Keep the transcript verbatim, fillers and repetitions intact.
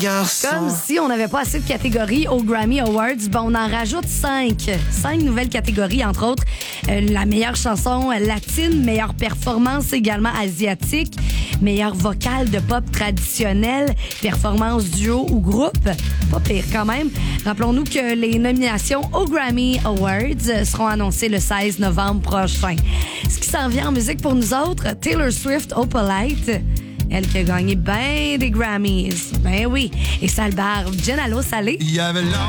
Comme si on n'avait pas assez de catégories aux Grammy Awards, ben on en rajoute cinq. Cinq nouvelles catégories, entre autres euh, la meilleure chanson latine, meilleure performance également asiatique, meilleure vocale de pop traditionnelle, performance duo ou groupe. Pas pire quand même. Rappelons-nous que les nominations aux Grammy Awards seront annoncées le seize novembre prochain. Ce qui s'en vient en musique pour nous autres, Taylor Swift, Opalite. Elle qui a gagné ben des Grammys. Ben oui. Et Salbar, Gin à l'eau salée. Il y avait l'or